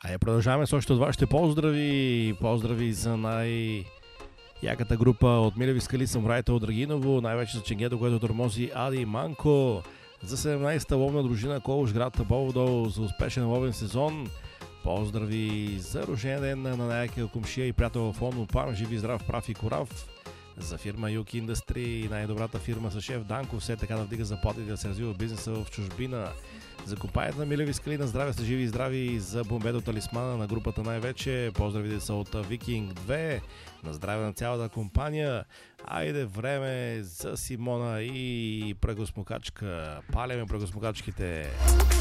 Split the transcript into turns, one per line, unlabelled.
Продължаваме с още от вашите поздрави. Поздрави за яката група от Милеви скали, самураите от Драгиново, най-вече за Ченгето, което тормози Ади и Манко, за 17-та ловна дружина Колуш, град Бобов, за успешен ловен сезон. Поздрави за рожден ден на най-якия комшия и приятел в Ломно Пам, живи здрав, прав и корав. За фирма Юки Индъстри, най-добрата фирма с шеф Данко, все така да вдига заплатите да се развива бизнеса в чужбина. За компанията на Милеви скали, на здраве сте живи и здрави, за бомбедо талисмана на групата най-вече. Поздравите са от Викинг 2, на здраве на цялата компания. Айде време за Симона и пръгосмокачка. Паляме пръгосмокачките.